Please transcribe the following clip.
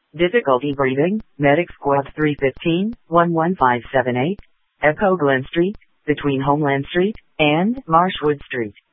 Difficulty breathing, Medic Squad 315, 11578, Echo Glen Street, between Homeland Street and Marshwood Street.